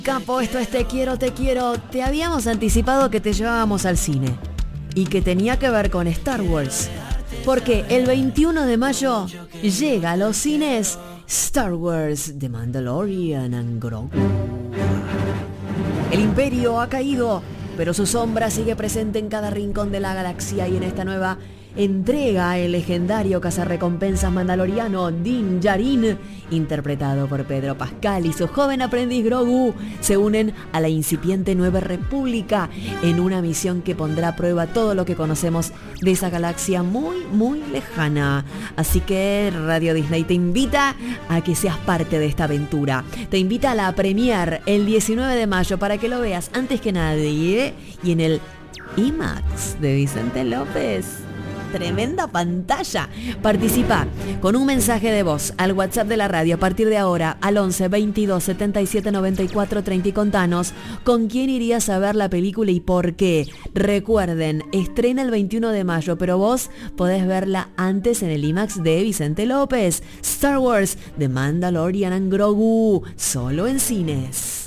Capo, esto es Te quiero, te quiero. Te habíamos anticipado que te llevábamos al cine y que tenía que ver con Star Wars, porque el 21 de mayo llega a los cines Star Wars The Mandalorian and Grogu. El Imperio ha caído, pero su sombra sigue presente en cada rincón de la galaxia, y en esta nueva entrega el legendario cazarrecompensas mandaloriano Din Djarin, interpretado por Pedro Pascal, y su joven aprendiz Grogu se unen a la incipiente Nueva República en una misión que pondrá a prueba todo lo que conocemos de esa galaxia muy, muy lejana. Así que Radio Disney te invita a que seas parte de esta aventura. Te invita a la premiere el 19 de mayo para que lo veas antes que nadie y en el IMAX de Vicente López. Tremenda pantalla. Participa con un mensaje de voz al WhatsApp de la radio a partir de ahora al 11 22 77 94 30 y contanos con quién irías a ver la película y por qué. Recuerden, estrena el 21 de mayo, pero vos podés verla antes en el IMAX de Vicente López. Star Wars The Mandalorian and Grogu, solo en cines.